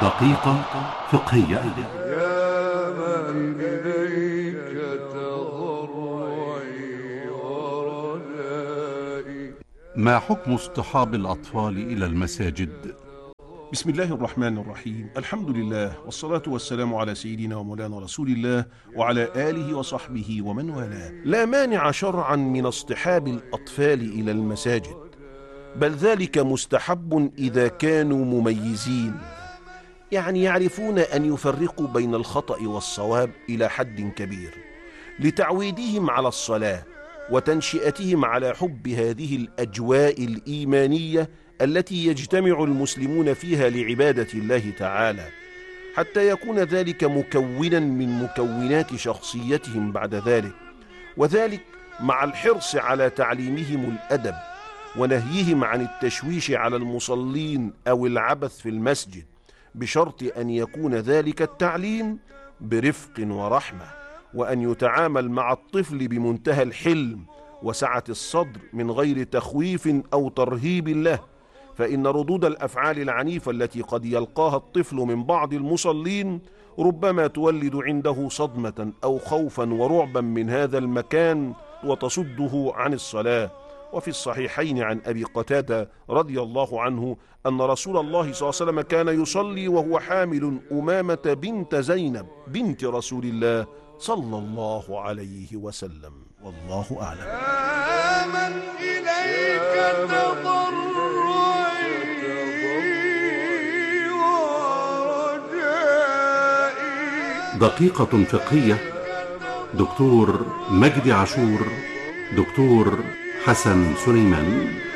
دقيقة فقهية. يا من إليك تضرعي ورجائي. ما حكم اصطحاب الأطفال إلى المساجد؟ بسم الله الرحمن الرحيم. الحمد لله والصلاة والسلام على سيدنا ومولانا رسول الله وعلى آله وصحبه ومن والاه. لا مانع شرعا من اصطحاب الأطفال إلى المساجد، بل ذلك مستحب إذا كانوا مميزين، يعني يعرفون أن يفرقوا بين الخطأ والصواب إلى حد كبير، لتعويدهم على الصلاة وتنشئتهم على حب هذه الأجواء الإيمانية التي يجتمع المسلمون فيها لعبادة الله تعالى، حتى يكون ذلك مكونا من مكونات شخصيتهم بعد ذلك، وذلك مع الحرص على تعليمهم الأدب ونهيهم عن التشويش على المصلين أو العبث في المسجد، بشرط أن يكون ذلك التعليم برفق ورحمة، وأن يتعامل مع الطفل بمنتهى الحلم وسعة الصدر من غير تخويف أو ترهيب له، فإن ردود الأفعال العنيفة التي قد يلقاها الطفل من بعض المصلين ربما تولد عنده صدمة أو خوفا ورعبا من هذا المكان وتصده عن الصلاة. وفي الصحيحين عن أبي قتادة رضي الله عنه أن رسول الله صلى الله عليه وسلم كان يصلي وهو حامل أمامة بنت زينب بنت رسول الله صلى الله عليه وسلم، والله أعلم. يا من إليك تضرعي ورجائي. دقيقة فقهية. دكتور مجدي عاشور، دكتور حسن سليمان.